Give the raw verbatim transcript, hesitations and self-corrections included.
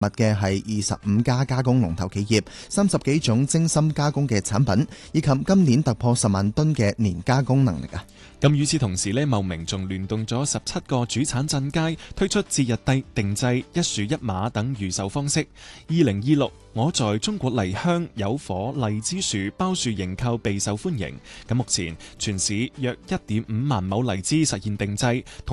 物嘅係二十五家加工龍頭企業，三十幾種精心加工嘅產品，以及今年突破十萬噸嘅年加工能力啊！ 咁與此同時呢，茂名仲聯動咗十七個主產鎮街，推出節日低定製一樹一馬等預售方式。二零二六我在中國麗香有火荔枝樹包樹認購備受歡迎。咁目前全市約一點五萬畝荔枝實現定製。